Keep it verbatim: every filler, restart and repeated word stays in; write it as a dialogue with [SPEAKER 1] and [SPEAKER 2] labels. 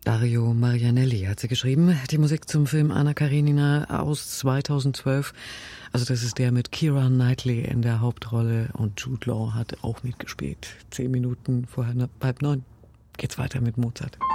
[SPEAKER 1] Dario Marianelli hat sie geschrieben. Die Musik zum Film Anna Karenina aus zweitausendzwölf. Also das ist der mit Keira Knightley in der Hauptrolle und Jude Law hat auch mitgespielt. Zehn Minuten vor halb neun geht's weiter mit Mozart.